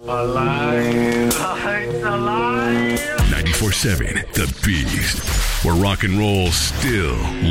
Alive. It's alive. 94.7 The Beast, where rock and roll still